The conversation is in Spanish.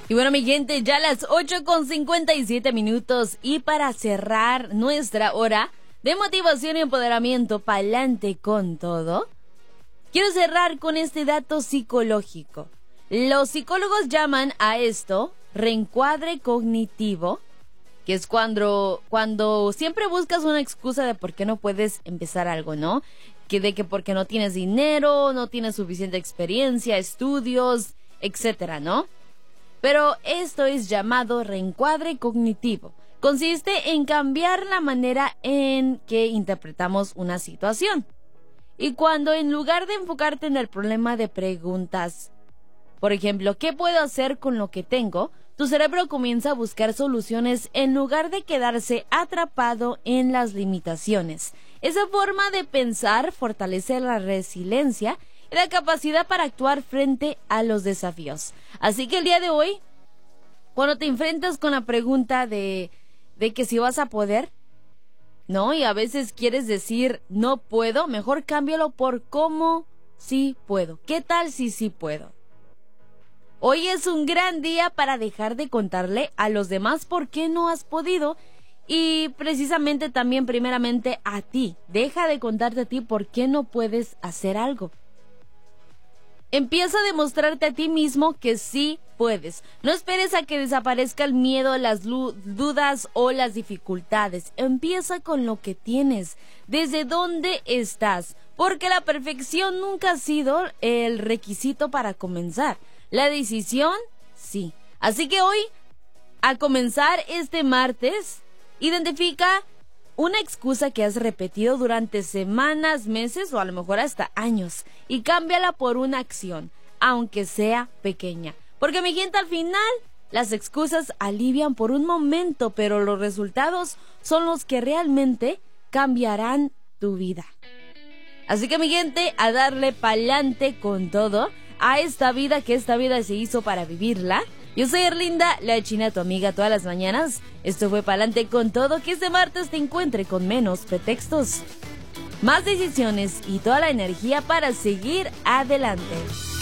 Y bueno, mi gente, ya las 8:57 y para cerrar nuestra hora de motivación y empoderamiento pa'lante con todo, quiero cerrar con este dato psicológico. Los psicólogos llaman a esto reencuadre cognitivo, que es cuando siempre buscas una excusa de por qué no puedes empezar algo, ¿no? Que porque no tienes dinero, no tienes suficiente experiencia, estudios, etcétera, ¿no? Pero esto es llamado reencuadre cognitivo. Consiste en cambiar la manera en que interpretamos una situación. Y cuando en lugar de enfocarte en el problema de preguntas, por ejemplo, ¿qué puedo hacer con lo que tengo?, tu cerebro comienza a buscar soluciones en lugar de quedarse atrapado en las limitaciones. Esa forma de pensar fortalece la resiliencia y la capacidad para actuar frente a los desafíos. Así que el día de hoy, cuando te enfrentas con la pregunta de que si vas a poder, ¿no? Y a veces quieres decir no puedo, mejor cámbialo por cómo sí puedo. ¿Qué tal si sí puedo? Hoy es un gran día para dejar de contarle a los demás por qué no has podido y precisamente también primeramente a ti. Deja de contarte a ti por qué no puedes hacer algo. Empieza a demostrarte a ti mismo que sí puedes. No esperes a que desaparezca el miedo, las dudas o las dificultades. Empieza con lo que tienes, desde dónde estás, porque la perfección nunca ha sido el requisito para comenzar. La decisión, sí. Así que hoy, al comenzar este martes, identifica una excusa que has repetido durante semanas, meses o a lo mejor hasta años y cámbiala por una acción, aunque sea pequeña. Porque mi gente, al final, las excusas alivian por un momento, pero los resultados son los que realmente cambiarán tu vida. Así que mi gente, a darle pa'lante con todo a esta vida, que esta vida se hizo para vivirla. Yo soy Erlinda, la china, tu amiga todas las mañanas. Esto fue Pa'lante con todo, que este martes te encuentre con menos pretextos, más decisiones y toda la energía para seguir adelante.